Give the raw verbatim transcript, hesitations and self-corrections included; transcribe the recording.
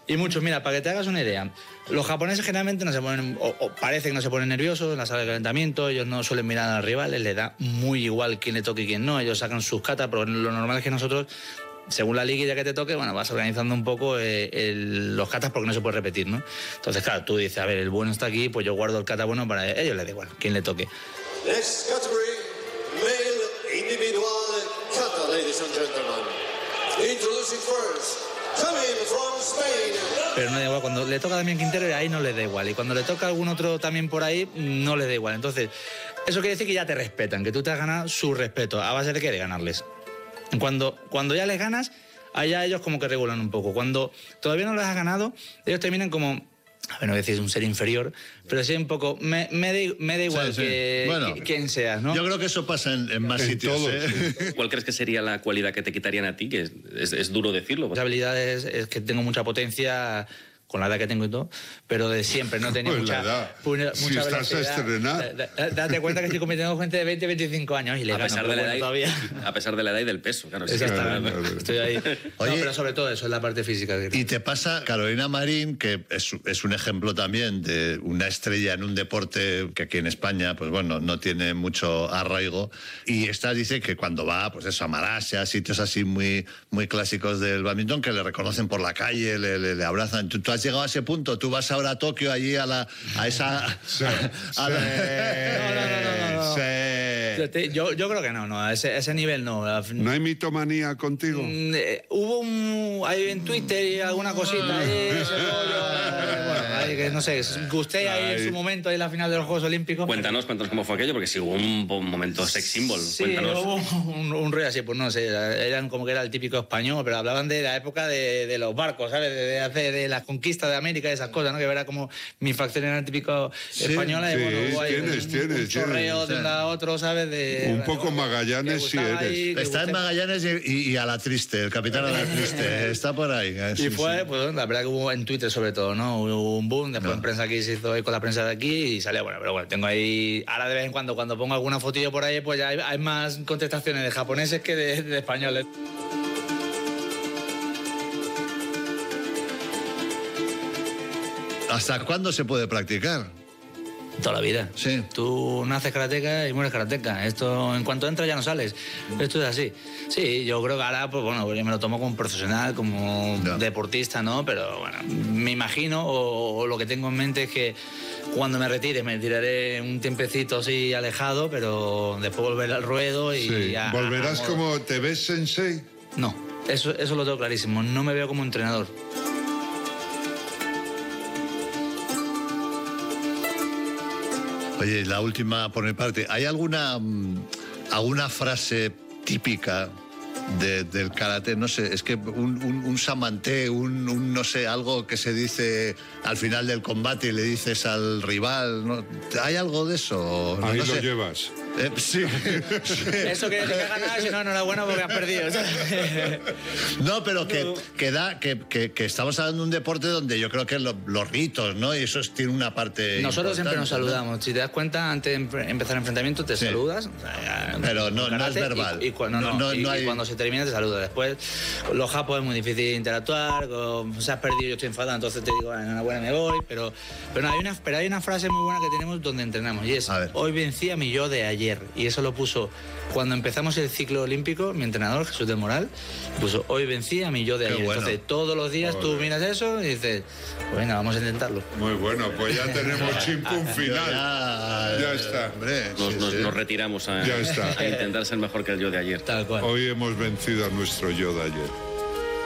Y muchos, mira, para que te hagas una idea, los japoneses generalmente no se ponen, o, o parece que no se ponen nerviosos en la sala de calentamiento, ellos no suelen mirar a los rivales, les da muy igual quién le toque y quién no, ellos sacan sus katas, pero lo normal es que nosotros, según la liguilla que te toque, bueno, vas organizando un poco eh, el, los katas porque no se puede repetir, ¿no? Entonces, claro, tú dices, a ver, el bueno está aquí, pues yo guardo el kata bueno para ellos, les da igual, quién le toque. Next category, male individual kata, ladies and gentlemen. Introducing first. Pero no da igual, cuando le toca a Damián Quintero ahí no le da igual, y cuando le toca a algún otro también por ahí no le da igual. Entonces, eso quiere decir que ya te respetan, que tú te has ganado su respeto, a base de qué, de ganarles. Cuando, cuando ya les ganas, allá ellos como que regulan un poco. Cuando todavía no les has ganado, ellos terminan como... A ver, no voy a decir un ser inferior, pero sí un poco, me, me, da, me da igual sí, sí. Que, bueno, que, quién seas, ¿no? Yo creo que eso pasa en, en más en sitios. Todos, ¿eh? Sí. ¿Cuál crees que sería la cualidad que te quitarían a ti? Que es, es, es duro decirlo. Las habilidades es que tengo mucha potencia... con la edad que tengo y todo, pero de siempre no tenía pues mucha, mucha si estás a estrenar. Da, da, date cuenta que estoy compitiendo con gente de veinte, veinticinco años y le a gano, pesar de la edad todavía. A pesar de la edad y del peso, claro. Exactamente. Sí, claro. Estoy ahí. Oye, no, pero sobre todo eso es la parte física. Y te pasa Carolina Marín, que es, es un ejemplo también de una estrella en un deporte que aquí en España, pues bueno, no tiene mucho arraigo. Y esta dice que cuando va, pues eso, a Malasia, sitios así muy, muy clásicos del badminton, que le reconocen por la calle, le, le, le abrazan. ¿Tú, tú has llegado a ese punto? Tú vas ahora a Tokio, allí a la a esa sí, a, a sí, la... no, no, no, no, no. Sí. Yo, yo creo que no, no, a ese, a ese nivel no. ¿No hay mitomanía contigo? Mm, eh, hubo un ahí en Twitter y alguna cosita ahí, ese rollo, eh, bueno, ahí, que no sé, gusté ahí en su momento ahí en la final de los Juegos Olímpicos. Cuéntanos, pero... cuéntanos cómo fue aquello, porque si hubo un, un momento sex symbol. Sí, cuéntanos. hubo un, un rollo así, pues no sé, eran como que era el típico español, pero hablaban de la época de, de los barcos, ¿sabes? De, de hacer de las conquistas de América y esas cosas, ¿no? Que era como mi facción era el típico sí, española, sí, y bueno, hubo ahí tienes, un, tienes, un chorreo tienes, de un lado a otro, ¿sabes? De, un poco bueno, Magallanes sí eres. Ahí, está en Magallanes y, y, y a la triste, el capitán a la triste, está por ahí. Sí, y fue, sí. Pues la verdad que hubo en Twitter sobre todo, ¿no? Hubo un boom, después no. en prensa aquí se hizo con la prensa de aquí y salía, bueno, pero bueno, tengo ahí, ahora de vez en cuando, cuando pongo alguna fotillo por ahí, pues ya hay, hay más contestaciones de japoneses que de, de españoles. ¿Hasta cuándo se puede practicar? Toda la vida. Sí. Tú naces karateca y mueres karateca. Esto, en cuanto entras ya no sales. Esto es así. Sí, yo creo que ahora, pues bueno, yo me lo tomo como profesional, como no. deportista, ¿no? Pero bueno, me imagino, o, o lo que tengo en mente es que cuando me retire, me tiraré un tiempecito así alejado, pero después volver al ruedo y... Sí. Ya, ¿Volverás a, a como te ves sensei? No, eso, eso lo tengo clarísimo. No me veo como entrenador. Oye, la última por mi parte. ¿Hay alguna, alguna frase típica de, del karate? No sé, es que un, un, un samante, un, un, no sé, algo que se dice al final del combate y le dices al rival, ¿no? ¿Hay algo de eso? Ahí no lo sé. llevas. Eh, sí, sí. Eso quiere decir que has ganado, si no, enhorabuena porque has perdido. No, pero que, que, da, que, que, que estamos hablando de un deporte donde yo creo que lo, los ritos, ¿no? Y eso tiene una parte. Nosotros siempre nos saludamos. ¿No? Si te das cuenta, antes de empezar el enfrentamiento, te sí. saludas. O sea, pero no, no es verbal. Y, y, cuando, no, no, y, no hay... y cuando se termina, te saludas. Después, los japos es muy difícil interactuar. Con, se has perdido, yo estoy enfadado, entonces te digo, enhorabuena, me voy. Pero, pero, no, hay una, pero hay una frase muy buena que tenemos donde entrenamos. Y es: hoy vencí a mi yo de ayer. Y eso lo puso cuando empezamos el ciclo olímpico, mi entrenador, Jesús del Moral, puso: hoy vencí a mi yo de ayer. Bueno. Entonces, todos los días Joder. tú miras eso y dices, pues venga, vamos a intentarlo. Muy bueno, pues ya tenemos chimpún final. Ya, ya está. Hombre, nos, sí, nos, sí. nos retiramos a, ya está. a intentar ser mejor que el yo de ayer. Tal cual. Hoy hemos vencido a nuestro yo de ayer.